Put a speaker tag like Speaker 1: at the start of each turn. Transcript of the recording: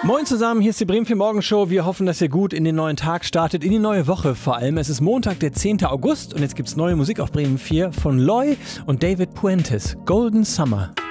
Speaker 1: Moin zusammen, hier ist die Bremen 4 Morgenshow. Wir hoffen, dass ihr gut in den neuen Tag startet, in die neue Woche vor allem. Es ist Montag, der 10. August und jetzt gibt's neue Musik auf Bremen 4 von Loy und David Puentes. Golden Summer.